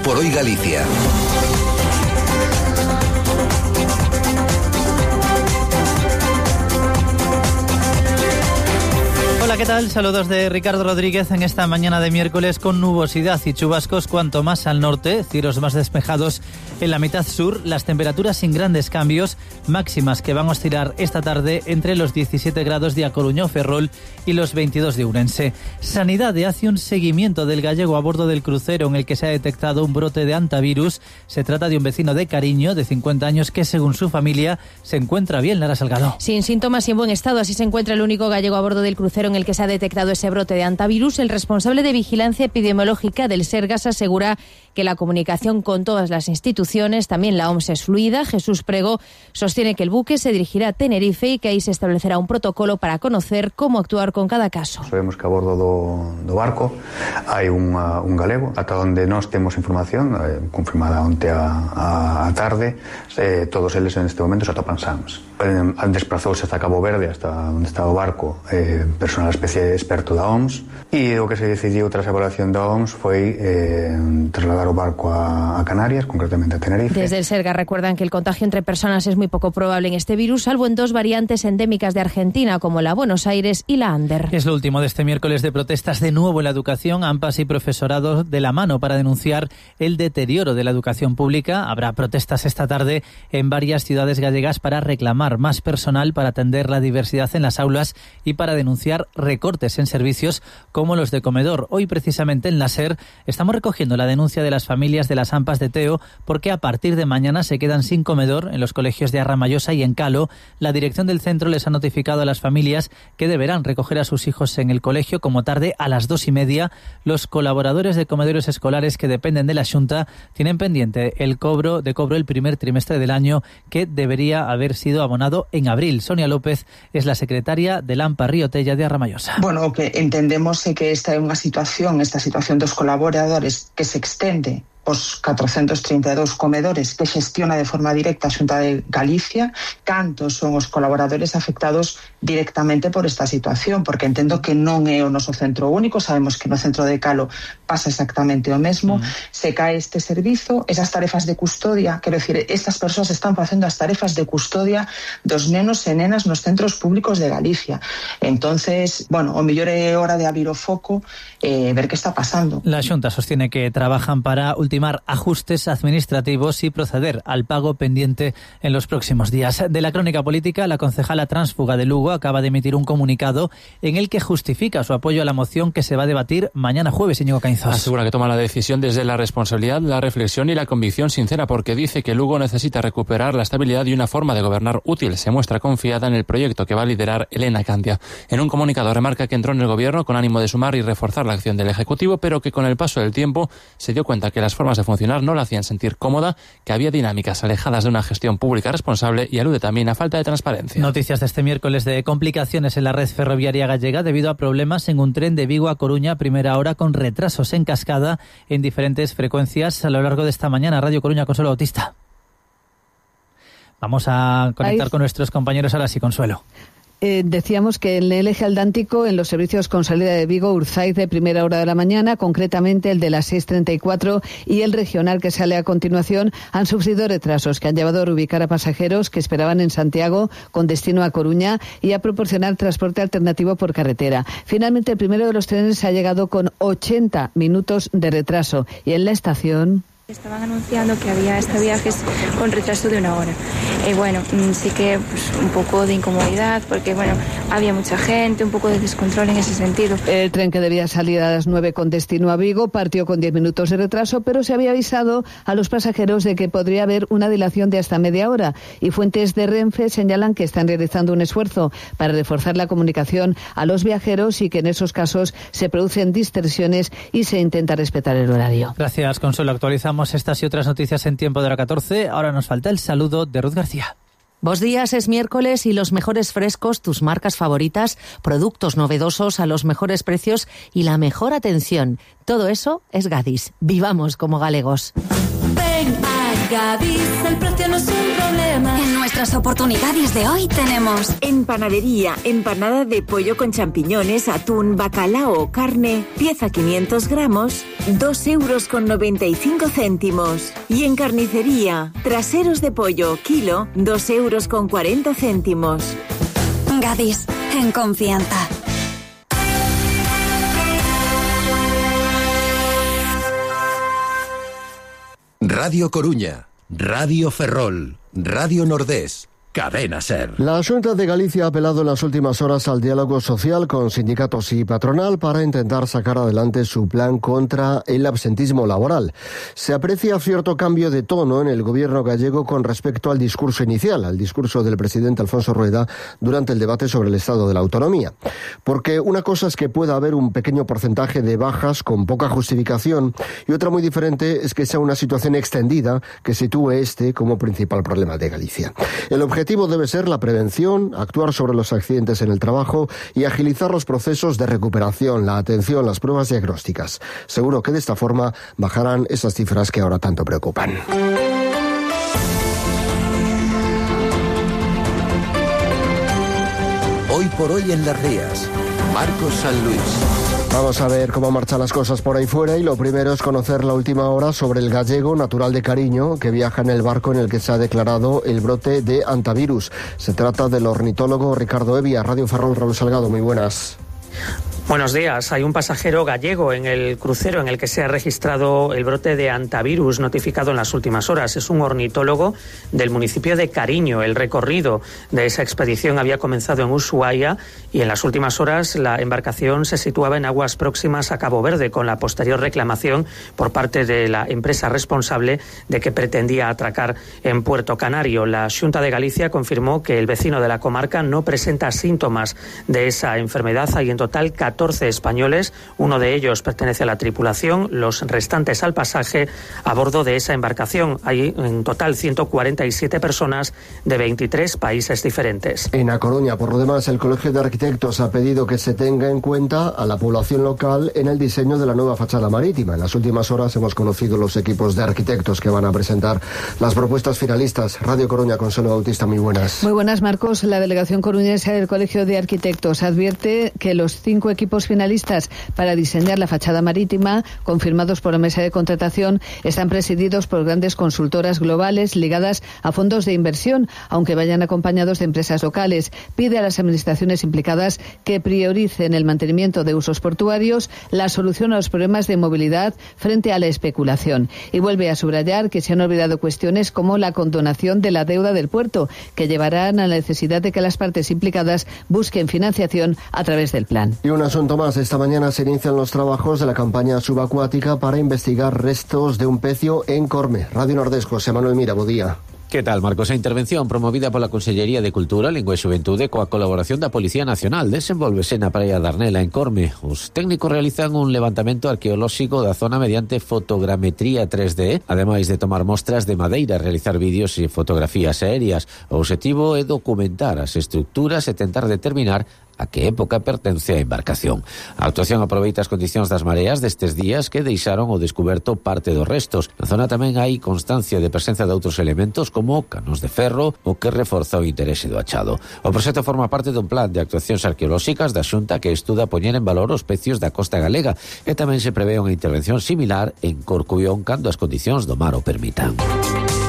por Hoy Galicia. Hola, ¿qué tal? Saludos de Ricardo Rodríguez en esta mañana de miércoles con nubosidad y chubascos cuanto más al norte, cielos más despejados en la mitad sur, las temperaturas sin grandes cambios, máximas que van a oscilar esta tarde entre los 17 grados de A Coruña o Ferrol y los 22 de Ourense. Sanidad hace un seguimiento del gallego a bordo del crucero en el que se ha detectado un brote de hantavirus. Se trata de un vecino de Cariño de 50 años que, según su familia, se encuentra bien. Lara Salgado. Sin síntomas y en buen estado, así se encuentra el único gallego a bordo del crucero en el que se ha detectado ese brote de hantavirus. El responsable de vigilancia epidemiológica del Sergas asegura que la comunicación con todas las instituciones, también la OMS, es fluida. Jesús Prego sostiene que el buque se dirigirá a Tenerife y que ahí se establecerá un protocolo para conocer cómo actuar con cada caso. Sabemos que a bordo do barco hai un galego, ata onde nós temos información confirmada onte a tarde, todos eles en este momento se atopan sans. Desprazouse hasta Cabo Verde, hasta onde está o barco, personal especie experto da OMS, e o que se decidiu tras a evaluación da OMS foi trasladar o barco a Canarias, concretamente a Tenerife. Desde el Sergas recuerdan que el contagio entre personas es muy poco probable en este virus, salvo en dos variantes endémicas de Argentina, como la Buenos Aires y la Ander. Es lo último de este miércoles de protestas de nuevo en la educación. AMPAs y profesorado de la mano para denunciar el deterioro de la educación pública. Habrá protestas esta tarde en varias ciudades gallegas para reclamar más personal para atender la diversidad en las aulas y para denunciar recortes en servicios como los de comedor. Hoy, precisamente en la SER, estamos recogiendo la denuncia de las familias de las AMPAs de Teo porque a partir de mañana se quedan sin comedor en los colegios de Arramayosa y en Calo. La dirección del centro les ha notificado a las familias que deberán recoger a sus hijos en el colegio como tarde a las 2:30. Los colaboradores de comedores escolares que dependen de la Xunta tienen pendiente el cobro el primer trimestre del año, que debería haber sido abonado en abril. Sonia López es la secretaria del AMPA Riotella de Arramayosa. Bueno, o que entendemos é que esta situación dos colaboradores que se extende os 432 comedores que xestiona de forma directa a Xunta de Galicia. Cantos son os colaboradores afectados directamente por esta situación, porque entendo que non é o noso centro único, sabemos que no centro de Calo pasa exactamente o mesmo. Se cae este servizo, esas tarefas de custodia, quero dicir, estas persoas están facendo as tarefas de custodia dos nenos e nenas nos centros públicos de Galicia. Entonces, bueno, o mellor é hora de abrir o foco, ver que está pasando. La Xunta sostiene que trabajan para ultimar ajustes administrativos y proceder al pago pendiente en los próximos días. De la crónica política, la concejala tránsfuga de Lugo acaba de emitir un comunicado en el que justifica su apoyo a la moción que se va a debatir mañana jueves. Íñigo Caínzos. Asegura que toma la decisión desde la responsabilidad, la reflexión y la convicción sincera, porque dice que Lugo necesita recuperar la estabilidad y una forma de gobernar útil. Se muestra confiada en el proyecto que va a liderar Elena Candia. En un comunicado remarca que entró en el gobierno con ánimo de sumar y reforzar la acción del Ejecutivo, pero que con el paso del tiempo se dio cuenta que las formas de funcionar no la hacían sentir cómoda, que había dinámicas alejadas de una gestión pública responsable, y alude también a falta de transparencia. Noticias de este miércoles de complicaciones en la red ferroviaria gallega debido a problemas en un tren de Vigo a Coruña a primera hora, con retrasos en cascada en diferentes frecuencias a lo largo de esta mañana. Radio Coruña, Consuelo Bautista. Vamos a conectar con nuestros compañeros ahora sí, Consuelo. Decíamos que en el eje atlántico, en los servicios con salida de Vigo, Urzaiz de primera hora de la mañana, concretamente el de las 6:34 y el regional que sale a continuación, han sufrido retrasos que han llevado a reubicar a pasajeros que esperaban en Santiago con destino a Coruña y a proporcionar transporte alternativo por carretera. Finalmente, el primero de los trenes ha llegado con 80 minutos de retraso y en la estación... Estaban anunciando que había viajes con retraso de 1 hora. Bueno, sí que un poco de incomodidad porque, había mucha gente, un poco de descontrol en ese sentido. El tren que debía salir a las 9 con destino a Vigo partió con 10 minutos de retraso, pero se había avisado a los pasajeros de que podría haber una dilación de hasta media hora. Y fuentes de Renfe señalan que están realizando un esfuerzo para reforzar la comunicación a los viajeros y que en esos casos se producen distorsiones y se intenta respetar el horario. Gracias, Consuelo. Actualizamos estas y otras noticias en tiempo de la 14. Ahora nos falta el saludo de Ruth García. Bos días, es miércoles y los mejores frescos, tus marcas favoritas, productos novedosos a los mejores precios y la mejor atención. Todo eso es Gadis. Vivamos como galegos. Ven Gadis, el precio no es un problema. En nuestras oportunidades de hoy tenemos en panadería, empanada de pollo con champiñones, atún, bacalao o carne, pieza 500 gramos, 2,95 €. Y en carnicería, traseros de pollo, kilo, 2,40 €. Gadis, en confianza. Radio Coruña, Radio Ferrol, Radio Nordés, Cadena Ser. La Xunta de Galicia ha apelado en las últimas horas al diálogo social con sindicatos y patronal para intentar sacar adelante su plan contra el absentismo laboral. Se aprecia cierto cambio de tono en el gobierno gallego con respecto al discurso inicial, al discurso del presidente Alfonso Rueda durante el debate sobre el estado de la autonomía. Porque una cosa es que pueda haber un pequeño porcentaje de bajas con poca justificación y otra muy diferente es que sea una situación extendida que sitúe este como principal problema de Galicia. El objetivo debe ser la prevención, actuar sobre los accidentes en el trabajo y agilizar los procesos de recuperación, la atención, las pruebas diagnósticas. Seguro que de esta forma bajarán esas cifras que ahora tanto preocupan. Hoy por hoy en Las Rías, Marcos San Luis. Vamos a ver cómo marchan las cosas por ahí fuera y lo primero es conocer la última hora sobre el gallego natural de Cariño que viaja en el barco en el que se ha declarado el brote de antivirus. Se trata del ornitólogo Ricardo Evia. Radio Ferrol, Raúl Salgado, muy buenas. Buenos días. Hay un pasajero gallego en el crucero en el que se ha registrado el brote de antivirus notificado en las últimas horas. Es un ornitólogo del municipio de Cariño. El recorrido de esa expedición había comenzado en Ushuaia y en las últimas horas la embarcación se situaba en aguas próximas a Cabo Verde con la posterior reclamación por parte de la empresa responsable de que pretendía atracar en Puerto Canario. La Xunta de Galicia confirmó que el vecino de la comarca no presenta síntomas de esa enfermedad. Hay en total 14 españoles, uno de ellos pertenece a la tripulación, los restantes al pasaje a bordo de esa embarcación. Hay en total 147 personas de 23 países diferentes. En A Coruña, por lo demás, el Colegio de Arquitectos ha pedido que se tenga en cuenta a la población local en el diseño de la nueva fachada marítima. En las últimas horas hemos conocido los equipos de arquitectos que van a presentar las propuestas finalistas. Radio Coruña, Consuelo Bautista, muy buenas. Muy buenas, Marcos. La delegación coruñesa del Colegio de Arquitectos advierte que los 5 equipos finalistas para diseñar la fachada marítima, confirmados por la mesa de contratación, están presididos por grandes consultoras globales ligadas a fondos de inversión, aunque vayan acompañados de empresas locales. Pide a las administraciones implicadas que prioricen el mantenimiento de usos portuarios, la solución a los problemas de movilidad frente a la especulación. Y vuelve a subrayar que se han olvidado cuestiones como la condonación de la deuda del puerto, que llevarán a la necesidad de que las partes implicadas busquen financiación a través del plan. Y un asunto más. Esta mañana se inician los trabajos de la campaña subacuática para investigar restos de un pecio en Corme. Radio Nordés, José Manuel Mira, bo día. Que tal, Marcos? A intervención promovida pola Consellería de Cultura, Lingua e Xuventude coa colaboración da Policía Nacional desenvolvese na praia de Arnela, en Corme. Os técnicos realizan un levantamento arqueolóxico da zona mediante fotogrametría 3D, ademais de tomar mostras de madeira, realizar vídeos e fotografías aéreas. O obxectivo é documentar as estructuras e tentar determinar a que época pertence a embarcación. A actuación aproveita as condicións das mareas destes días que deixaron ao descuberto parte dos restos. Na zona tamén hai constancia de presenza de outros elementos como canos de ferro, o que reforza o interese do achado. O proxecto forma parte dun plan de actuacións arqueolóxicas da Xunta que estuda poñer en valor os pecios da costa galega e tamén se prevé unha intervención similar en Corcubión cando as condicións do mar o permitan.